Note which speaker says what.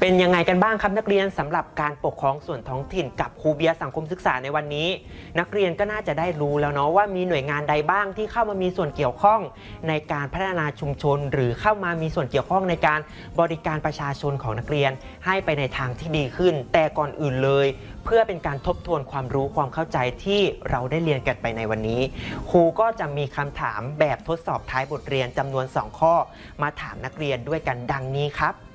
Speaker 1: เป็นยังไงกันบ้างครับนักเรียนสำหรับการปกครองส่วนท้องถิ่นกับครูเบียร์สังคมศึกษาในวันนี้นักเรียนก็น่าจะได้รู้แล้วเนาะว่ามีหน่วยงานใดบ้างที่เข้ามามีส่วนเกี่ยวข้องในการพัฒนาชุมชนหรือเข้ามามีส่วนเกี่ยวข้องในการบริการประชาชนของนักเรียนให้ไปในทางที่ดีขึ้นแต่ก่อนอื่นเลยเพื่อเป็นการทบทวนความรู้ความเข้าใจที่เราได้เรียนกันไปในวันนี้ครูก็จะมีคำถามแบบทดสอบท้ายบทเรียนจำนวน2ข้อมาถามนักเรียนด้วยกันดังนี้ครับ